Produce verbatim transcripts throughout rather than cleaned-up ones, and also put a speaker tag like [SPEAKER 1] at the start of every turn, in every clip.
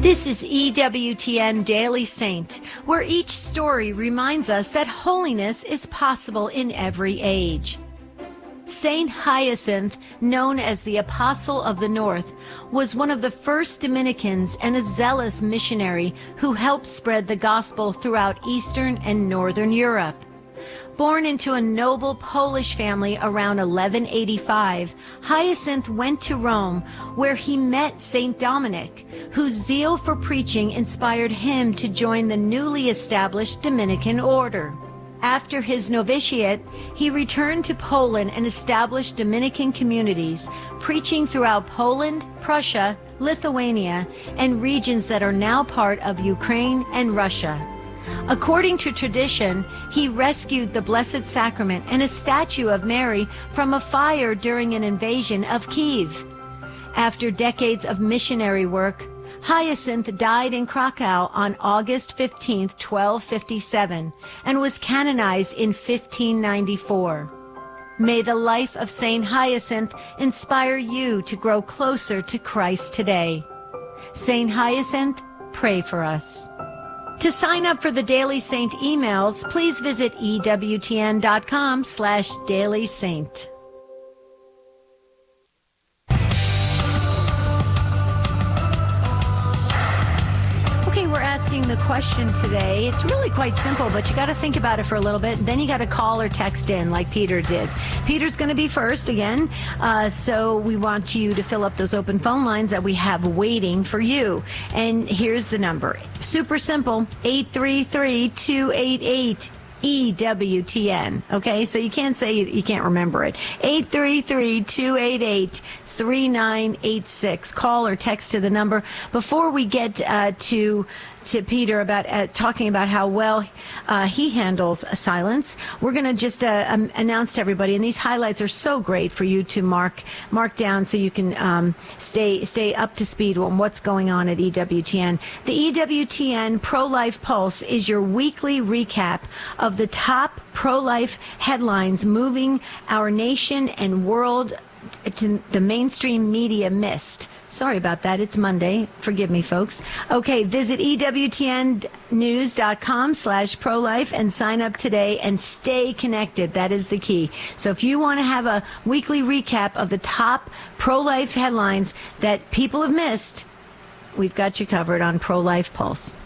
[SPEAKER 1] This is E W T N Daily Saint, where each story reminds us that holiness is possible in every age. Saint Hyacinth, known as the Apostle of the North, was one of the first Dominicans and a zealous missionary who helped spread the gospel throughout Eastern and Northern Europe. Born into a noble Polish family around eleven eighty-five, Hyacinth went to Rome, where he met Saint Dominic, whose zeal for preaching inspired him to join the newly established Dominican order. After his novitiate, he returned to Poland and established Dominican communities, preaching throughout Poland, Prussia, Lithuania, and regions that are now part of Ukraine and Russia. According to tradition, he rescued the Blessed Sacrament and a statue of Mary from a fire during an invasion of Kiev. After decades of missionary work, Hyacinth died in Krakow on August fifteenth, twelve fifty-seven, and was canonized in fifteen ninety-four. May the life of Saint Hyacinth inspire you to grow closer to Christ today. Saint Hyacinth, pray for us. To sign up for the Daily Saint emails, please visit E W T N dot com slash Daily Saint. Okay, we're asking the question today. It's really quite simple, but you got to think about it for a little bit. Then you got to call or text in like Peter did. Peter's going to be first again, uh, so we want you to fill up those open phone lines that we have waiting for you. And here's the number. Super simple, eight three three, two eight eight, E W T N. Okay, so you can't say you can't remember it. eight three three, two eight eight, three nine eight six. Call or text to the number. Before we get uh, to to Peter about uh, talking about how well uh, he handles silence, we're going to just uh, um, announce to everybody, and these highlights are so great for you to mark mark down so you can um, stay stay up to speed on what's going on at E W T N. The E W T N Pro-Life Pulse is your weekly recap of the top pro-life headlines moving our nation and world to the mainstream media missed. Sorry about that. It's Monday. Forgive me, folks. Okay, visit E W T N news dot com slash pro-life and sign up today and stay connected. That is the key. So if you want to have a weekly recap of the top pro-life headlines that people have missed, we've got you covered on Pro-Life Pulse.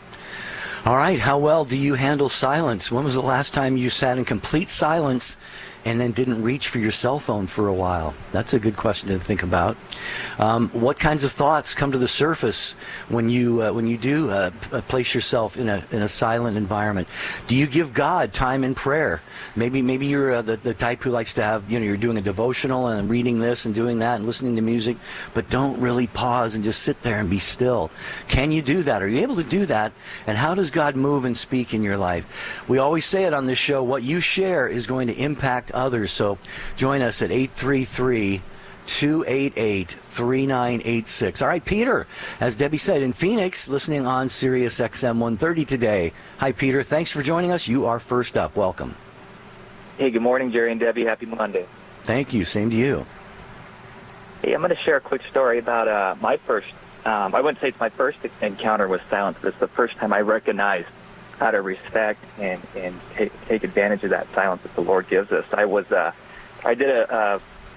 [SPEAKER 2] All right. How well do you handle silence? When was the last time you sat in complete silence and then didn't reach for your cell phone for a while? That's a good question to think about. Um, what kinds of thoughts come to the surface when you uh, when you do uh, place yourself in a in a silent environment? Do you give God time in prayer? Maybe maybe you're uh, the the type who likes to have, you know, you're doing a devotional and reading this and doing that and listening to music, but don't really pause and just sit there and be still. Can you do that? Are you able to do that? And how does God move and speak in your life? We always say it on this show, what you share is going to impact others. So join us at eight three three, two eight eight, three nine eight six. All right, Peter, as Debbie said, in Phoenix, listening on Sirius X M one thirty today. Hi, Peter. Thanks for joining us. You are first up. Welcome.
[SPEAKER 3] Hey, good morning, Jerry and Debbie. Happy Monday.
[SPEAKER 2] Thank you. Same to you.
[SPEAKER 3] Hey, I'm going to share a quick story about uh, my first, um, I wouldn't say it's my first encounter with silence, but it's the first time I recognized how to respect and, and take, take advantage of that silence that the Lord gives us. I was, uh, I did a, a,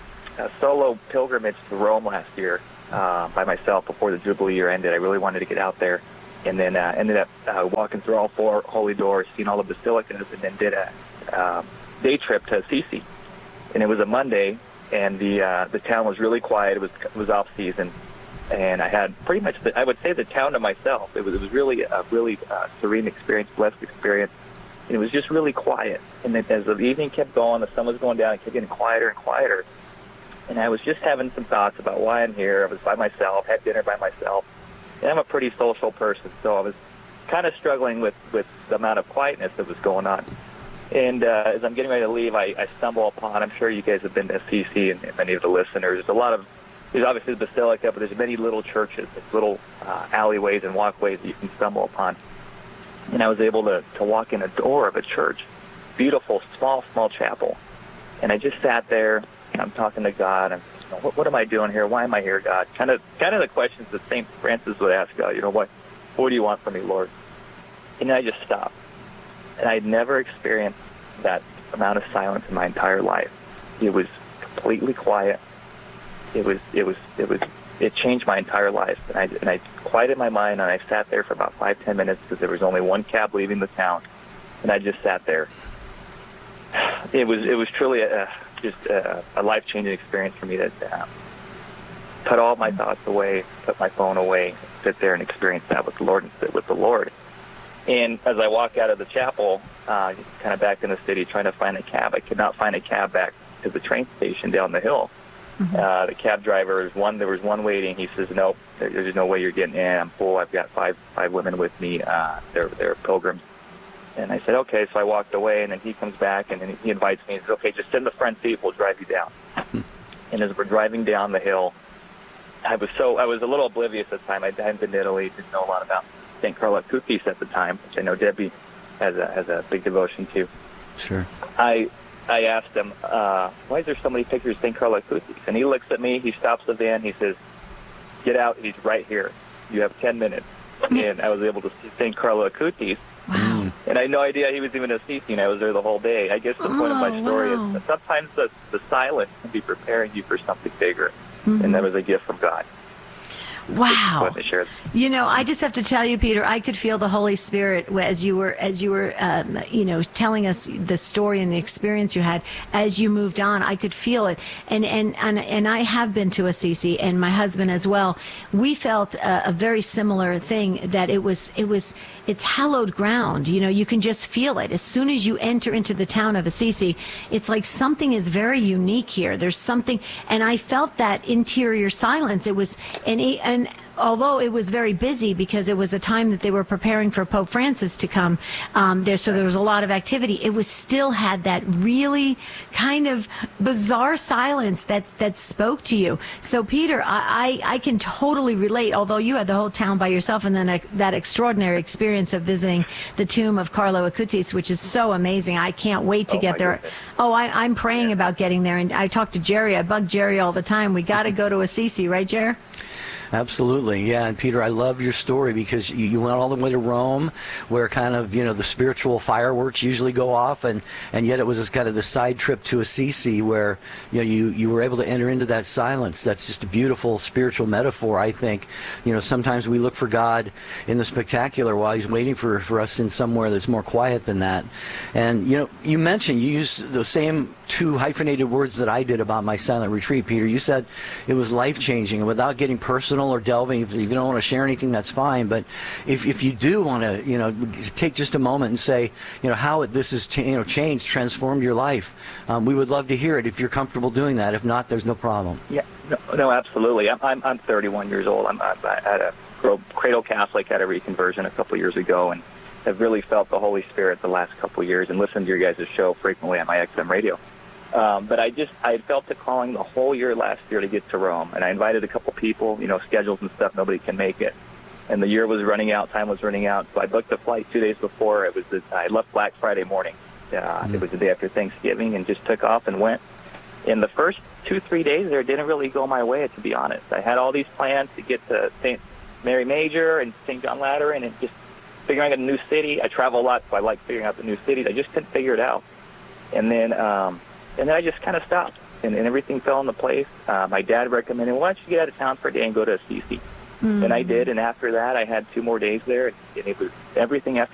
[SPEAKER 3] a solo pilgrimage to Rome last year uh, by myself before the Jubilee year ended. I really wanted to get out there, and then uh, ended up uh, walking through all four holy doors, seeing all the basilicas, and then did a uh, day trip to Assisi. And it was a Monday, and the uh, the town was really quiet. It was it was off season. And I had pretty much, the, I would say, the town to myself. It was, it was really a really uh, serene experience, blessed experience. And it was just really quiet. And then as the evening kept going, the sun was going down, it kept getting quieter and quieter. And I was just having some thoughts about why I'm here. I was by myself, had dinner by myself. And I'm a pretty social person, so I was kind of struggling with, with the amount of quietness that was going on. And uh, as I'm getting ready to leave, I, I stumble upon, I'm sure you guys have been to Assisi, and, and many of the listeners, there's a lot of, there's obviously the Basilica, but there's many little churches, little uh, alleyways and walkways that you can stumble upon. And I was able to, to walk in a door of a church, beautiful, small, small chapel. And I just sat there, and I'm talking to God, I'm what, what am I doing here? Why am I here, God? Kind of, kind of the questions that Saint Francis would ask God. You know, what, what do you want from me, Lord? And I just stopped. And I'd never experienced that amount of silence in my entire life. It was completely quiet. It was, it was, it was, it changed my entire life. And I, and I quieted my mind, and I sat there for about five, ten minutes because there was only one cab leaving the town. And I just sat there. It was, it was truly a, just a, a life-changing experience for me to uh, put all my thoughts away, put my phone away, sit there and experience that with the Lord and sit with the Lord. And as I walk out of the chapel, uh, kind of back in the city, trying to find a cab, I could not find a cab back to the train station down the hill. Mm-hmm. Uh, the cab driver, was one, there was one waiting. He says, nope, there, there's no way you're getting in. I'm full. I've got five five women with me. Uh, they're, they're pilgrims. And I said, okay. So I walked away, and then he comes back, and then he invites me. He says, okay, just sit in the front seat. We'll drive you down. Mm-hmm. And as we're driving down the hill, I was so I was a little oblivious at the time. I hadn't been to Italy, didn't know a lot about Saint Carlo Acutis at the time, which I know Debbie has a has a big devotion to.
[SPEAKER 2] Sure.
[SPEAKER 3] I I asked him, uh, why is there so many pictures of Saint Carlo Acutis? And he looks at me. He stops the van. He says, "Get out. He's right here. You have ten minutes." And I was able to see Saint Carlo Acutis.
[SPEAKER 1] Wow.
[SPEAKER 3] And I had no idea he was even a Assisi. I was there the whole day. I guess the point of my story
[SPEAKER 1] wow.
[SPEAKER 3] is that sometimes the the silence can be preparing you for something bigger.
[SPEAKER 1] Mm-hmm.
[SPEAKER 3] And that was a gift from God.
[SPEAKER 1] Wow.
[SPEAKER 3] Sure.
[SPEAKER 1] You know, I just have to tell you, Peter, I could feel the Holy Spirit as you were, as you were, um, you know, telling us the story and the experience you had as you moved on. I could feel it. And, and, and, and I have been to Assisi, and my husband as well. We felt a, a very similar thing, that it was, it was, it's hallowed ground. You know, you can just feel it. As soon as you enter into the town of Assisi, it's like something is very unique here. There's something, and I felt that interior silence. It was, and, and And although it was very busy because it was a time that they were preparing for Pope Francis to come um, there, so there was a lot of activity, it was still had that really kind of bizarre silence that that spoke to you. So, Peter, I, I, I can totally relate, although you had the whole town by yourself, and then a, that extraordinary experience of visiting the tomb of Carlo Acutis, which is so amazing. I can't wait to
[SPEAKER 3] Oh,
[SPEAKER 1] get there.
[SPEAKER 3] goodness.
[SPEAKER 1] Oh, I, I'm praying
[SPEAKER 3] Yeah.
[SPEAKER 1] about getting there, and I talk to Jerry. I bug Jerry all the time. We got to go to Assisi, right, Jerry?
[SPEAKER 2] Absolutely, yeah. And Peter, I love your story because you, you went all the way to Rome, where kind of, you know, the spiritual fireworks usually go off, and, and yet it was this kind of the side trip to Assisi where, you know, you, you were able to enter into that silence. That's just a beautiful spiritual metaphor, I think. You know, sometimes we look for God in the spectacular while He's waiting for, for us in somewhere that's more quiet than that. And, you know, you mentioned, you used the same two hyphenated words that I did about my silent retreat, Peter. You said it was life-changing, and without getting personal or delving, if you don't want to share anything, that's fine. But if if you do want to, you know, take just a moment and say, you know, how it, this has cha- you know changed, transformed your life, um, we would love to hear it if you're comfortable doing that. If not, there's no problem.
[SPEAKER 3] Yeah, no, no absolutely. I'm, I'm I'm thirty-one years old. I'm, I'm at a cradle Catholic, had a reconversion a couple years ago, and have really felt the Holy Spirit the last couple of years, and listened to your guys' show frequently on my X M radio. Um, but I just, I had felt the calling the whole year last year to get to Rome. And I invited a couple people, you know, schedules and stuff, nobody can make it. And the year was running out, time was running out. So I booked a flight two days before. It was, the, I left Black Friday morning. Uh, mm-hmm. It was the day after Thanksgiving, and just took off and went. In the first two, three days there, it didn't really go my way, to be honest. I had all these plans to get to Saint Mary Major and Saint John Lateran, and just figuring out a new city. I travel a lot, so I like figuring out the new cities. I just couldn't figure it out. And then, um, And then I just kind of stopped, and, and everything fell into place. Uh, my dad recommended, why don't you get out of town for a day and go to Assisi? Mm. And I did, and after that, I had two more days there, and it was everything after